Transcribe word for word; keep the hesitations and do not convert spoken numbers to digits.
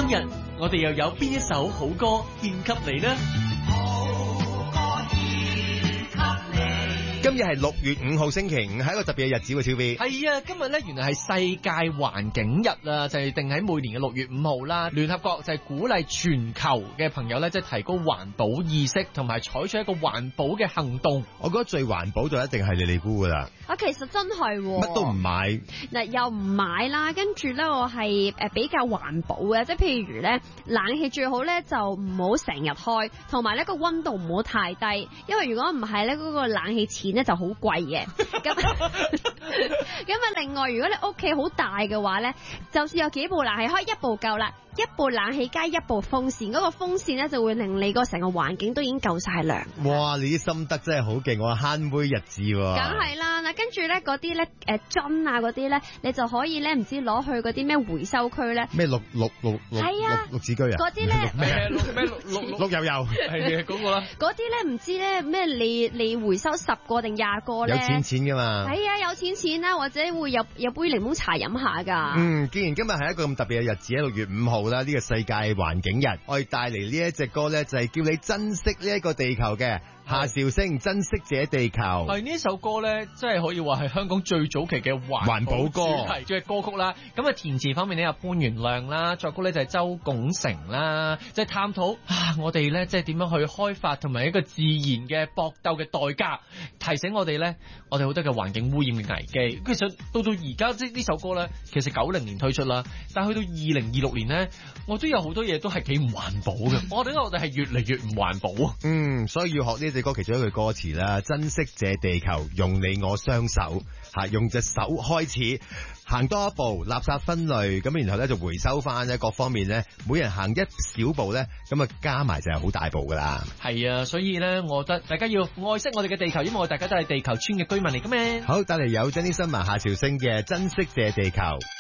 今日我哋又有邊一首好歌獻給你呢？ 今日係六月五號星期五，係一個特別嘅日子喎，超 B。 係啊，今日咧原來係世界環境日啊，就係、是、定喺每年嘅六月五號啦。聯合國就係鼓勵全球嘅朋友咧，即、就、係、是、提高環保意識，同埋採取一個環保嘅行動。 我覺得最環保就一定係你哋估噶啦。 啊，其實真係乜都唔買， 嗱又唔買啦，跟住咧我係誒比較環保嘅，即係譬如咧冷氣最好咧就唔好成日開，同埋咧個溫度唔好太低，因為如果唔係咧嗰個冷氣錢咧就好貴嘅。咁咁啊，另外如果你屋企好大嘅話咧，就算有幾部冷氣開，一部夠啦。一部冷氣加一部風扇，嗰、那個風扇咧就會令你個成個環境都已經夠晒涼。 哇！你啲心得真係好勁，我慳杯日子喎。 梗係啦，嗱跟住咧嗰啲咧誒樽啊嗰啲咧，你就可以咧唔知攞去嗰啲咩回收區咧。 咩綠綠綠綠綠綠子居啊？ 嗰啲咧咩綠咩綠綠綠油油係嗰個啦。 嗰啲咧唔知咧咩你你回收十個定廿個咧？ 有錢錢噶嘛？ 係啊，有錢錢啦，或者會有有杯檸檬茶飲下噶。 嗯，既然今日係一個咁特別嘅日子，喺六月五號啦，呢、這個世界環境日，我哋帶嚟呢一隻歌咧，就係、是、叫你珍惜呢一個地球嘅。夏韶聲珍惜這地球， 係呢首歌咧，真係可以話係香港最早期嘅環保歌主題嘅歌曲啦。咁啊，填詞方面咧有潘源亮啦，作曲咧就係周拱成啦，即係探討啊，我哋咧即係點樣去開發同埋一個自然嘅搏鬥嘅代價，提醒我哋咧，我哋好多嘅環境污染嘅危機。其實到到而家即係呢首歌咧，其實九零年推出啦，但係去到二零二六年咧，我都有好多嘢都係幾唔環保嘅。我覺得我哋係越嚟越唔環保啊。 嗯，所以要學呢隻歌其中一句歌詞啦，珍惜這地球，用你我雙手，吓用隻手開始行多一步，垃圾分類，咁然後咧就回收翻咧，各方面咧，每人行一小步咧，咁啊加埋就係好大步噶啦。 係啊，所以咧，我覺得大家要愛惜我哋嘅地球，因為我哋大家都係地球村嘅居民嚟噶咩。 好，帶嚟有張啲新聞夏韶聲嘅珍惜這地球。